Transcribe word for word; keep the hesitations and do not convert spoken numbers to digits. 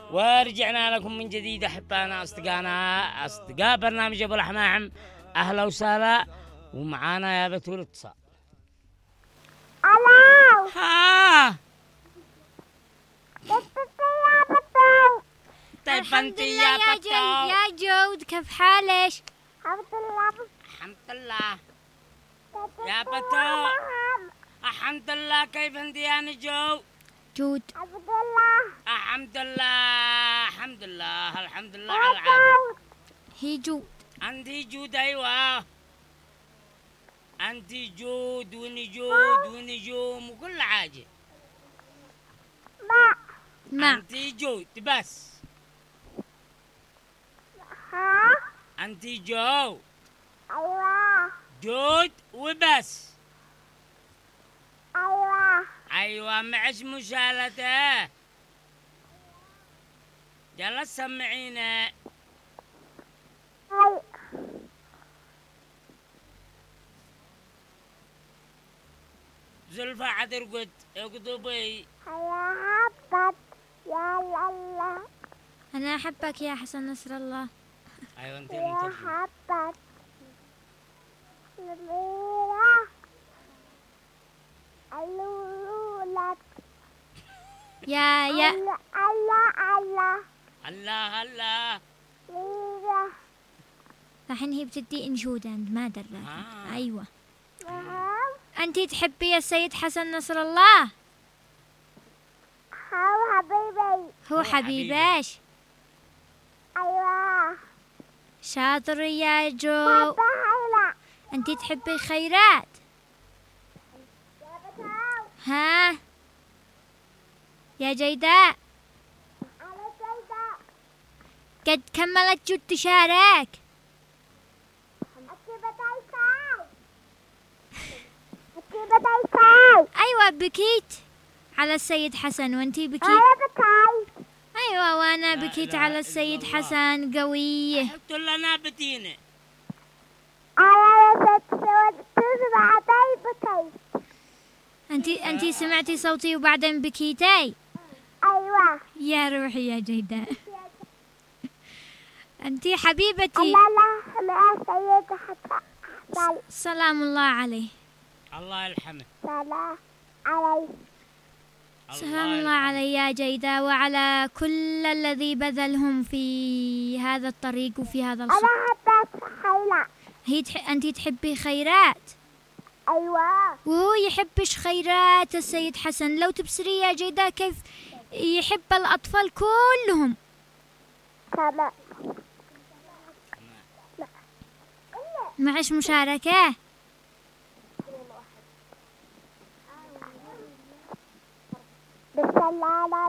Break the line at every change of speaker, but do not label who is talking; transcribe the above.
ورجعنا لكم من جديد أحبائنا أصدقائنا أصدقاء برنامج أبو الأحمام. أهلا وسهلا، ومعانا يا بتول اتصال.
ألو.
ها
كيف يا بطل؟
طيب
الحمد
أنت
لله
يا
يا
بتول؟
جود يا جود كيف حالك؟
الحمد لله.
الحمد لله
كيف
يا
يا
بتول.
مهم؟
الحمد لله. كيف أنت يا نجو؟
جود
الحمد لله.
الحمد لله الحمد لله الحمد لله على العافية.
ألو.
هي جود.
أنت جود. أيوة أنت جود ونجود ونجوم وكل حاجة.
ما.
ما
أنت جود بس.
ها.
أنت جو
أيوة.
جود وبس.
أيوة.
أيوة معش مشالته. يلا سمعينا.
أي.
زلفة عترقد اقضبي.
هيا هبط يا لالا.
أنا أحبك يا حسن نصر الله.
أيوة أنت
يا
المترجم.
هبط نميرة الولد.
يا يا
الله الله الله.
الله الله.
ميرة.
الحين هي بتدي انشود عند ما درت.
آه.
أيوة.
مهم.
أنتي تحبي السيد حسن نصر الله؟
هاو حبيبي.
هو
هو
حبيباش.
أيوة.
شاطر يا جو.
بابا هلا.
أنتي تحبي خيرات؟
يا بتاو.
ها يا جيداء،
أنا جاية.
قد كملت جود تشارك.
أكي بتاي ساي. أكي بتاي ساي.
أيوة بكيت على السيد حسن، وأنتي بكيت.
أنا بتاي.
أيوة وأنا
لا
بكيت
إله
على
إلا
السيد
الله.
حسن قوية.
قلت لنا بتينا.
أنا بس تسمع تاي بتاي.
أنتي أنتي سمعتي صوتي وبعدين بكيتي.
أيوة.
يا روحي يا جيداء، أنتي حبيبتي.
الله لا مع سيد حسن.
سلام الله عليه.
الله يرحمه.
سلام علي.
سلام الله عليه يا جيداء، وعلى كل الذي بذلهم في هذا الطريق وفي هذا الصف.
أنا حبيت خيلا.
هي تح... أنتي تحبي خيرات
أيوة.
وهو يحبش خيرات السيد حسن. لو تبصري يا جيداء كيف يحب الأطفال كلهم.
تمام.
معش مشاركة.
بسلامة.